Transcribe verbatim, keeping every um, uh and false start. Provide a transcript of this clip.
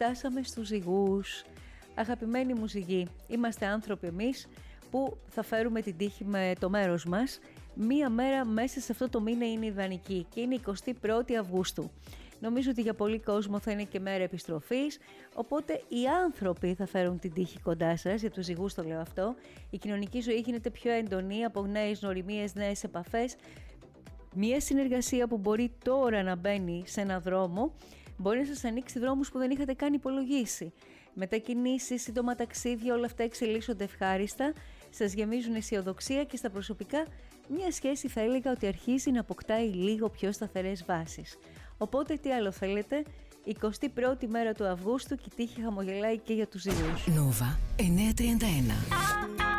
φτάσαμε στους ζυγούς. Αγαπημένη μου ζυγή, είμαστε άνθρωποι εμείς που θα φέρουμε την τύχη με το μέρος μας. Μία μέρα μέσα σε αυτό το μήνα είναι ιδανική και είναι εικοστή πρώτη Αυγούστου. Νομίζω ότι για πολλοί κόσμο θα είναι και μέρα επιστροφής, οπότε οι άνθρωποι θα φέρουν την τύχη κοντά σας, για τους ζυγούς το λέω αυτό. Η κοινωνική ζωή γίνεται πιο έντονη από νέες γνωριμίες, νέες επαφές. Μία συνεργασία που μπορεί τώρα να μπαίνει σε ένα δρόμο, μπορεί να σας ανοίξει δρόμους που δεν είχατε καν υπολογίσει. Μετακινήσεις, σύντομα ταξίδια, όλα αυτά εξελίσσονται ευχάριστα, σας γεμίζουν αισιοδοξία και στα προσωπικά μια σχέση θα έλεγα ότι αρχίζει να αποκτάει λίγο πιο σταθερές βάσεις. Οπότε τι άλλο θέλετε, εικοστή πρώτη μέρα του Αυγούστου και η τύχη χαμογελάει και για τους ζυγούς. Νόβα εννιακόσια τριάντα ένα.